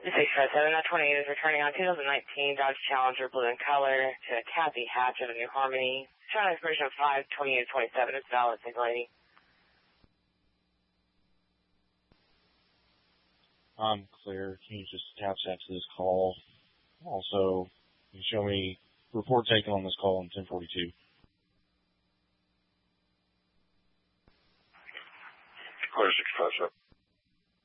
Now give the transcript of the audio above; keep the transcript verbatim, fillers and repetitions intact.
six five seven, that twenty-eight is returning on two thousand nineteen Dodge Challenger blue in color to Kathy Hatch of New Harmony. Showing expiration of five twenty-eight twenty-seven. It's valid, single lady. I'm clear. Can you just tap that to this call? Also, can you show me report taken on this call in ten forty-two? Clear six five seven.